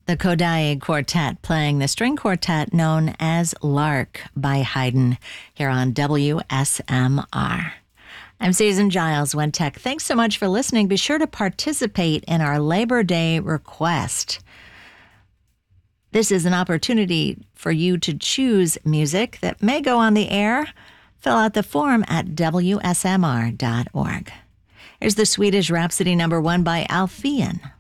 The Kodály Quartet playing the string quartet known as Lark by Haydn here on WSMR. I'm Susan Giles, One Tech. Thanks so much for listening. Be sure to participate in our Labor Day request. This is an opportunity for you to choose music that may go on the air. Fill out the form at WSMR.org. Here's the Swedish Rhapsody #1 by Alfian.